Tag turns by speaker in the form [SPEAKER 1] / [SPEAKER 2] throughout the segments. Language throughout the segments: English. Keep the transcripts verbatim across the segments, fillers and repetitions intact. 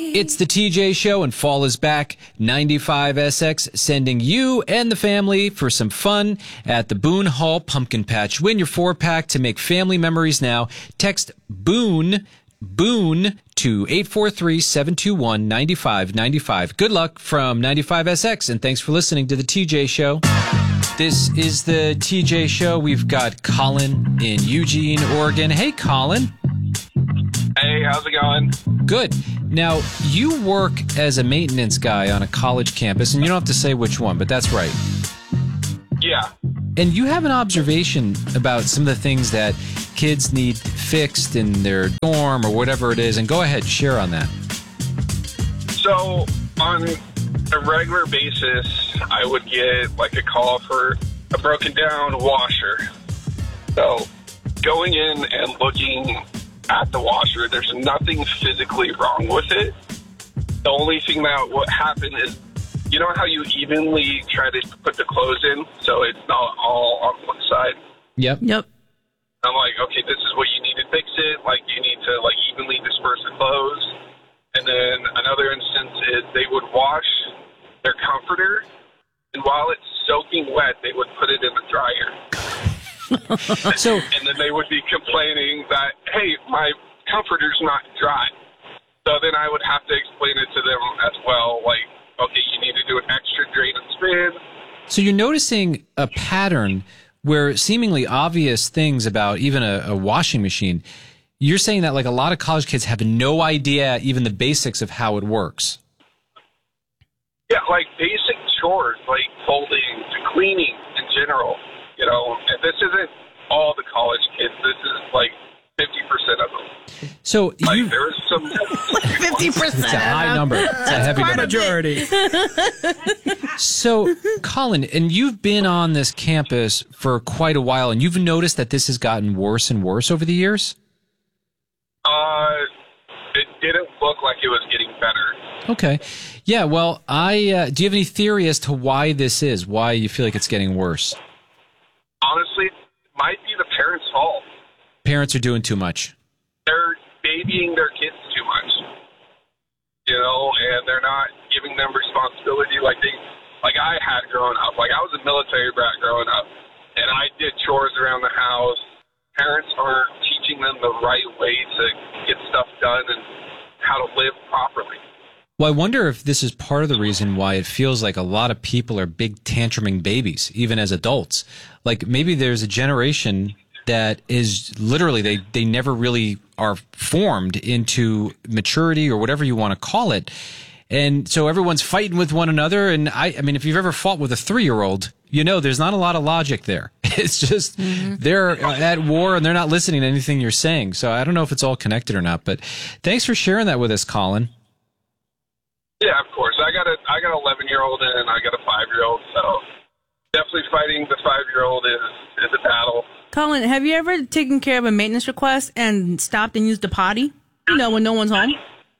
[SPEAKER 1] It's the T J Show, and fall is back. ninety-five S X sending you and the family for some fun at the Boone Hall Pumpkin Patch. Win your four-pack to make family memories now. Text Boone, Boone, to eight four three, seven two one, nine five nine five. Good luck from ninety-five S X, and thanks for listening to the T J Show. This is the T J Show. We've got Colin in Eugene, Oregon. Hey, Colin.
[SPEAKER 2] Hey, how's it going?
[SPEAKER 1] Good. Now, you work as a maintenance guy on a college campus, and you don't have to say which one, but that's right.
[SPEAKER 2] Yeah.
[SPEAKER 1] And you have an observation about some of the things that kids need fixed in their dorm or whatever it is, and go ahead, share on that.
[SPEAKER 2] So, on a regular basis, I would get like a call for a broken down washer. So, going in and looking at the washer, there's nothing physically wrong with it. The only thing that would happen is, you know how you evenly try to put the clothes in so it's not all on one side?
[SPEAKER 1] Yep.
[SPEAKER 3] Yep.
[SPEAKER 2] I'm like, okay, this is what you need to fix it. Like, you need to, like, evenly disperse the clothes. And then another instance is they would wash their comforter, and while it's soaking wet, they would put it in the dryer.
[SPEAKER 1] So,
[SPEAKER 2] and then they would be complaining that, hey, my comforter's not dry. So then I would have to explain it to them as well, like, okay, you need to do an extra drain and spin.
[SPEAKER 1] so you're noticing a pattern where seemingly obvious things about even a, a washing machine, you're saying that like a lot of college kids have no idea even the basics of how it works.
[SPEAKER 2] Yeah, like basic chores, like folding to cleaning in general. You know, and this isn't all the college kids. This is like fifty percent of them.
[SPEAKER 1] So
[SPEAKER 2] Like,
[SPEAKER 1] you,
[SPEAKER 2] there's some...
[SPEAKER 3] fifty percent.
[SPEAKER 1] it's a high number. It's a heavy number.
[SPEAKER 4] Majority.
[SPEAKER 1] So, Colin, and you've been on this campus for quite a while, and you've noticed that this has gotten worse and worse over the years?
[SPEAKER 2] Uh, it didn't look like it was getting better.
[SPEAKER 1] Okay. Yeah, well, I uh, do you have any theory as to why this is, why you feel like it's getting worse?
[SPEAKER 2] Honestly, it might be the parents' fault.
[SPEAKER 1] Parents are doing too much.
[SPEAKER 2] They're babying their kids too much. You know, and they're not giving them responsibility like they, like I had growing up. Like, I was a military brat growing up, and I did chores around the house. Parents aren't teaching them the right way to get stuff done and how to live properly.
[SPEAKER 1] Well, I wonder if this is part of the reason why it feels like a lot of people are big tantruming babies, even as adults. Like, maybe there's a generation that is literally, they, they never really are formed into maturity or whatever you want to call it. And so everyone's fighting with one another. And I, I mean, if you've ever fought with a three-year-old, you know there's not a lot of logic there. It's just mm-hmm. they're at war and they're not listening to anything you're saying. So I don't know if it's all connected or not. But thanks for sharing that with us, Colin.
[SPEAKER 2] Yeah, of course. I got a I got an eleven-year-old and I got a five-year-old, so definitely fighting the five-year-old is, is a battle.
[SPEAKER 3] Colin, have you ever taken care of a maintenance request and stopped and used the potty? You know, when no one's home?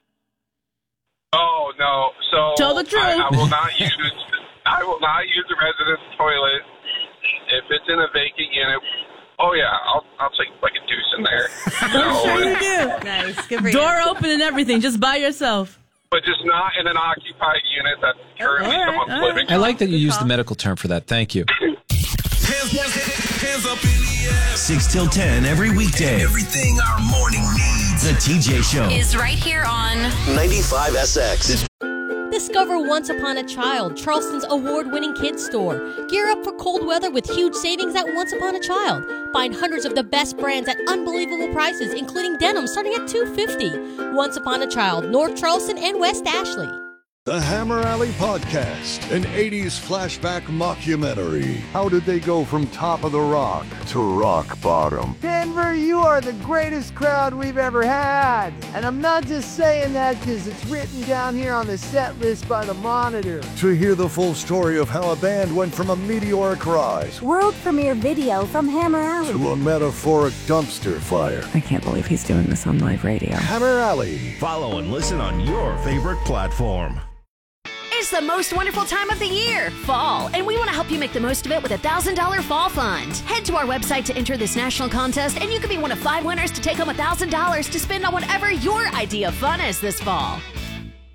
[SPEAKER 2] Oh, no. So
[SPEAKER 3] Tell the truth.
[SPEAKER 2] I, I will not use I will not use the residence toilet. If it's in a vacant unit, oh, yeah, I'll I'll take like a deuce in there.
[SPEAKER 3] I'm sure you do.
[SPEAKER 5] Nice. Good for
[SPEAKER 3] Door
[SPEAKER 5] you.
[SPEAKER 3] open and everything, just by yourself.
[SPEAKER 2] But just not in an occupied unit that's currently
[SPEAKER 3] All right,
[SPEAKER 2] someone's
[SPEAKER 3] all right.
[SPEAKER 2] living.
[SPEAKER 1] I like that you used the medical term for that. Thank you.
[SPEAKER 6] Hands, hands up in the air. six till ten every weekday. Everything our morning needs. The T J Show
[SPEAKER 7] is right here on
[SPEAKER 8] ninety-five S X.
[SPEAKER 9] Discover Once Upon a Child, Charleston's award-winning kids store. Gear up for cold weather with huge savings at Once Upon a Child. Find hundreds of the best brands at unbelievable prices, including denim starting at two hundred fifty dollars. Once Upon a Child, North Charleston and West Ashley.
[SPEAKER 10] The Hammer Alley Podcast, an eighties flashback mockumentary. How did they go from top of the rock to rock bottom?
[SPEAKER 11] Denver, you are the greatest crowd we've ever had. And I'm not just saying that because it's written down here on the set list by the Monitor.
[SPEAKER 10] To hear the full story of how a band went from a meteoric rise
[SPEAKER 12] world premiere video from Hammer Alley
[SPEAKER 10] to a metaphoric dumpster fire.
[SPEAKER 13] I can't believe he's doing this on live radio.
[SPEAKER 10] Hammer Alley.
[SPEAKER 6] Follow and listen on your favorite platform.
[SPEAKER 7] It's the most wonderful time of the year, fall, and we want to help you make the most of it with a one thousand dollars Fall Fund. Head to our website to enter this national contest, and you could be one of five winners to take home one thousand dollars to spend on whatever your idea of fun is this fall.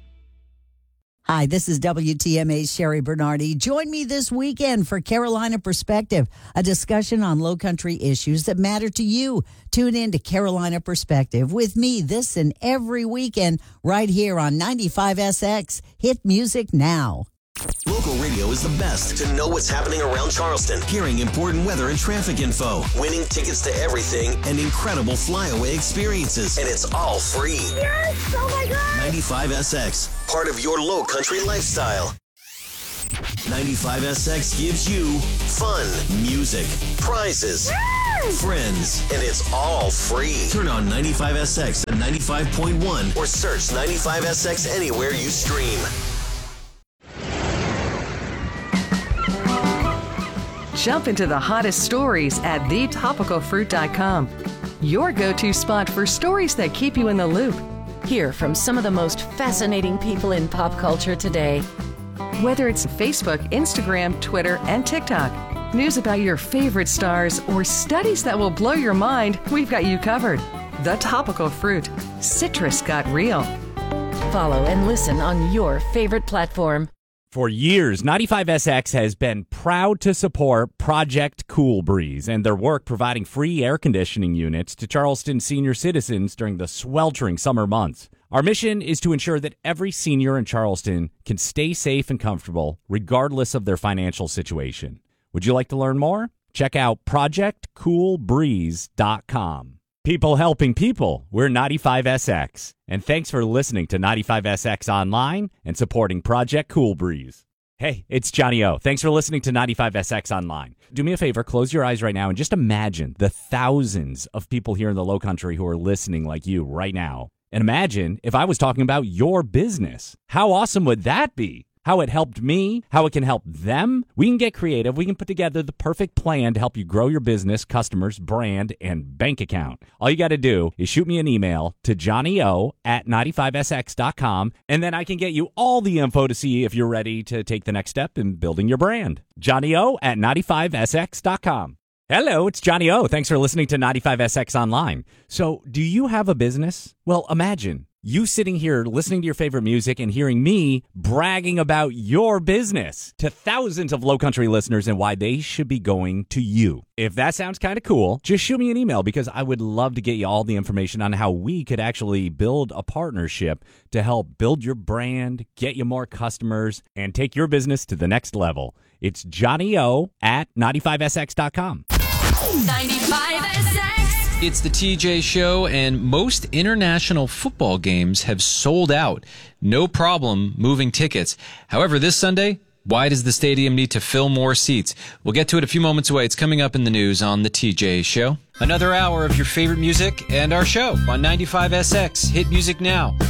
[SPEAKER 4] Hi, this is W T M A's Sherry Bernardi. Join me this weekend for Carolina Perspective, a discussion on low country issues that matter to you. Tune in to Carolina Perspective with me this and every weekend right here on ninety-five S X. Hit music now.
[SPEAKER 6] Local radio is the best to know what's happening around Charleston, hearing important weather and traffic info, winning tickets to everything, and incredible flyaway experiences. And it's all free.
[SPEAKER 12] Yes! Oh my God!
[SPEAKER 6] ninety-five S X, part of your low country lifestyle. ninety-five S X gives you fun, music, prizes, yes! friends, and it's all free. Turn on ninety-five S X at ninety-five point one or search ninety-five S X anywhere you stream.
[SPEAKER 5] Jump into the hottest stories at the topical fruit dot com. Your go-to spot for stories that keep you in the loop.
[SPEAKER 14] Hear from some of the most fascinating people in pop culture today.
[SPEAKER 5] Whether it's Facebook, Instagram, Twitter, and TikTok, news about your favorite stars, or studies that will blow your mind, we've got you covered. The Topical Fruit. Citrus got real.
[SPEAKER 14] Follow and listen on your favorite platform.
[SPEAKER 15] For years, ninety-five S X has been proud to support Project Cool Breeze and their work providing free air conditioning units to Charleston senior citizens during the sweltering summer months. Our mission is to ensure that every senior in Charleston can stay safe and comfortable regardless of their financial situation. Would you like to learn more? Check out project cool breeze dot com. People helping people, we're ninety-five S X. And thanks for listening to ninety-five S X Online and supporting Project Cool Breeze. Hey, it's Johnny O. Thanks for listening to ninety-five S X Online. Do me a favor, close your eyes right now and just imagine the thousands of people here in the Low Country who are listening like you right now. And imagine if I was talking about your business. How awesome would that be? How it helped me, how it can help them. We can get creative. We can put together the perfect plan to help you grow your business, customers, brand, and bank account. All you got to do is shoot me an email to johnnyo at ninety-five S X dot com, and then I can get you all the info to see if you're ready to take the next step in building your brand. johnnyo at ninety-five S X dot com. Hello, it's Johnny O. Thanks for listening to ninety-five S X Online. So, do you have a business? Well, imagine you sitting here listening to your favorite music and hearing me bragging about your business to thousands of Low Country listeners and why they should be going to you. If that sounds kind of cool, just shoot me an email because I would love to get you all the information on how we could actually build a partnership to help build your brand, get you more customers, and take your business to the next level. It's Johnny O at ninety-five S X dot com.
[SPEAKER 16] ninety-five S X.
[SPEAKER 1] It's the T J Show, and most international football games have sold out. No problem moving tickets. However, this Sunday, why does the stadium need to fill more seats? We'll get to it a few moments away. It's coming up in the news on the T J Show. Another hour of your favorite music and our show on ninety-five S X. Hit music now.